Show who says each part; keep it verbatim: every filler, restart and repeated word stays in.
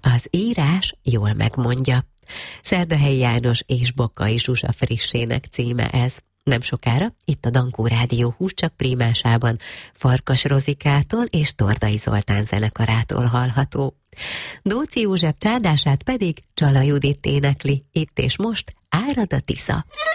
Speaker 1: Az írás jól megmondja. Szerdahelyi János és Bokkai Zsuzsa frissének címe ez. Nem sokára itt a Dankó Rádió Húscsak prímásában Farkas Rozikától és Tordai Zoltán zenekarától hallható. Dóczi József csádását pedig Csala Judit énekli, itt és most Árad a Tisza.